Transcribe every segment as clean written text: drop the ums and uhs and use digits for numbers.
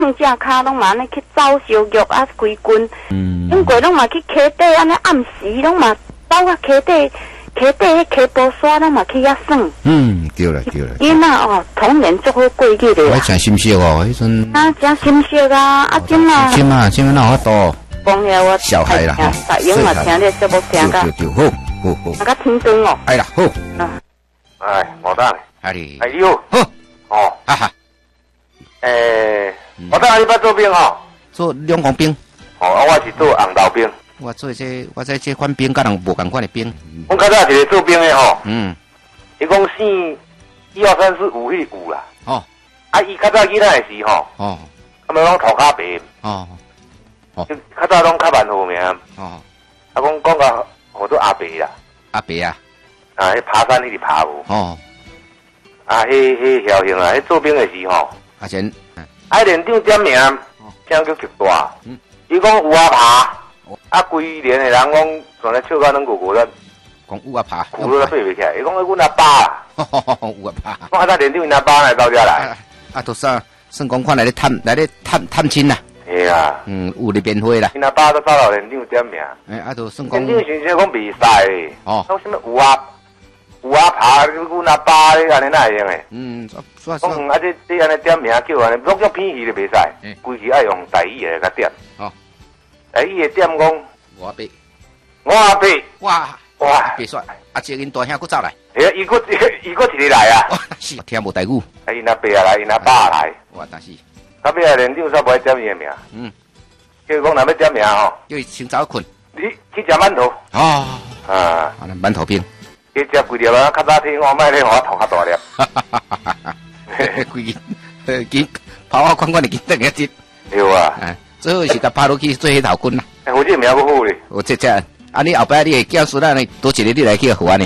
只骹拢嘛安尼去走烧肉啊，规群，因过拢嘛去溪底安尼暗时拢嘛走啊溪底迄溪波沙拢嘛去遐耍。 对了对了。 囡仔哦，童年足好过日的。 我真心惜哦，迄阵。 啊，真心惜啊！啊，今啊。 今哪有法度？ 讲呀，我小孩啦， 大英嘛听你节目听个。 对，好。 那个听懂哦。 哎啦，好。 我等。 哎你。 哎呦， 好。 哦。 哈哈。 我等你捌做兵吼？ 做两公兵。 哦，我是做红豆兵。 我在这款兵，甲人无共款的兵。 阮较早一个做兵的吼，伊讲姓1、2、3、4、5迄有啦。 哦。 啊，伊较早囡仔的时吼，他们拢头壳白。较早拢较慢好命。啊，讲到好多阿伯啦。 阿伯啊。 啊，迄爬山迄直爬无。啊，迄侥幸啦，迄做兵的时吼。 阿贤。 啊，连长点名，听叫极大。伊讲有啊爬。啊，规连的人讲，全咧笑到拢咕咧， 讲有啊爬， 咕咧爬袂起来。伊讲阮阿爸啦， 有啊爬。 我啊，连长因阿爸来到遮来。 啊，都算讲看来咧探亲啦。 系啊。 有咧免费啦。 因阿爸都走到连长点名。 啊，都算讲。 连长先生讲比赛的。讲什么有啊爬，阮阿爸咧安尼哪会用诶？ 算。 啊，这安尼点名叫安尼，拢叫偏语就袂使，规矩爱用台语来甲点。台语的点讲。我阿伯。哇！ 别说，阿姐因大兄佫走来。 伊佫一个来啊！ 是听无台语。 因阿伯也来，因阿爸也来。 哇，但是。 到尾连长煞不爱点伊的名。叫伊讲若要点名吼。 叫伊先早困。 你去食馒头。啊， 馒头兵。 去食几粒啊？较早听我卖咧，我头较大粒。 规个，见跑啊，款的见得一节。 对啊。 最好是甲爬落去做迄头棍啦。 我这名不好咧。 我这啊，你后摆你的囝孙仔呢，多一个你来去还呢。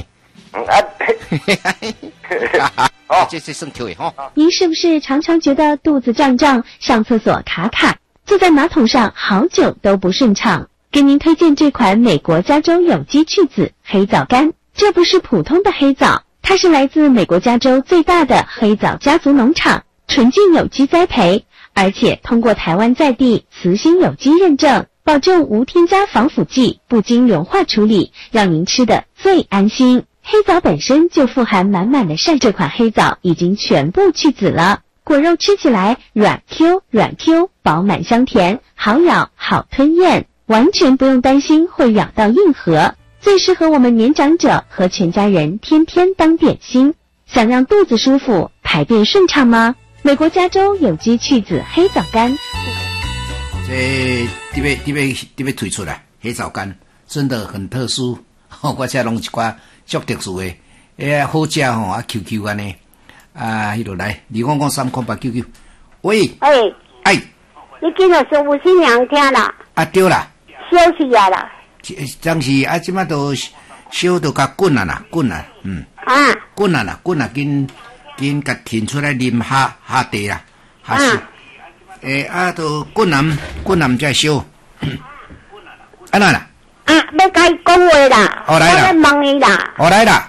这算巧的吼。 您是不是常常觉得肚子胀胀，上厕所卡卡，坐在马桶上好久都不顺畅？给您推荐这款美国加州有机去籽黑枣干。这不是普通的黑枣，它是来自美国加州最大的黑枣家族农场，纯净有机栽培。而且通过台湾在地慈心有机认证，保证无添加防腐剂，不经融化处理，让您吃得最安心。黑枣本身就富含满满的膳，这款黑枣已经全部去籽了，果肉吃起来软 Q，饱满香甜，好咬好吞咽，完全不用担心会咬到硬核，最适合我们年长者和全家人天天当点心。想让肚子舒服，排便顺畅吗？美国加州有机去籽黑枣干， 这要推出来黑枣干，真的很特殊。我这弄一寡足特殊的，好食吼啊 QQ 安尼啊，迄落来20038 QQ。喂， 你今日上有新娘听啦？ 啊对啦， 休息啊啦。 当时啊，即马都烧都甲滚啊，滚啊，滚啊，紧甲摕出来啉下茶啦，下水。都滚南再烧。安那啦？ 要甲伊讲话啦。 来啦。 我问伊啦。 来啦。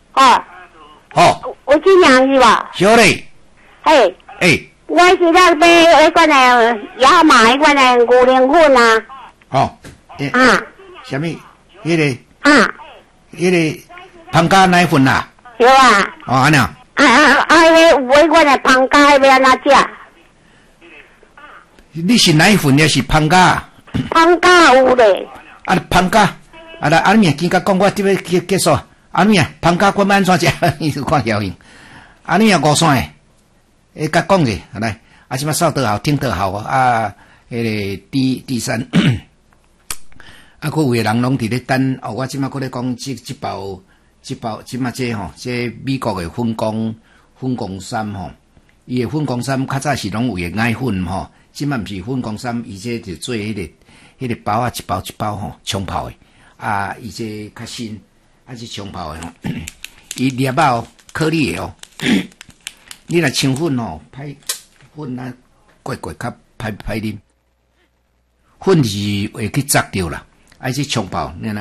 有新娘是吧？ 小嘞。 我是那买迄款的亚麻迄款的牛奶粉啊。 什么？迄个胖家奶粉啦。 对啊。 安那。 迄有迄款的胖家要安怎食？ 你是奶粉还是胖家？ 胖家有咧。 胖家，阿面今甲讲我这边结束。阿面胖家我安怎食？你是看效应。阿面5线的，甲讲者来，即马扫得好，听得好啊。迄个第三，佫有个人拢伫咧等。我即马佫咧讲即包，即马这吼，这美国的粉工衫吼，伊的粉工衫较早是拢有个奶粉吼，即马毋是粉工衫，伊这就做迄个包啊，一包吼，冲泡的伊这较新，是冲泡的吼，伊粒啊颗粒的你若清粉吼，歹粉啊，过较歹啉，粉是会去砸掉啦，是冲泡，